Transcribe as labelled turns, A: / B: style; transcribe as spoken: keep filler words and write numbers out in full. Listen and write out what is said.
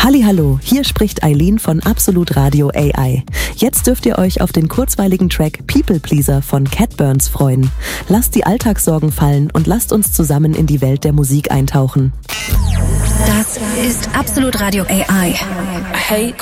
A: Hallihallo, hier spricht Eileen von Absolut Radio A I. Jetzt dürft ihr euch auf den kurzweiligen Track People Pleaser von Cat Burns freuen. Lasst die Alltagssorgen fallen und lasst uns zusammen in die Welt der Musik eintauchen.
B: Das ist Absolut Radio A I.
C: Hey.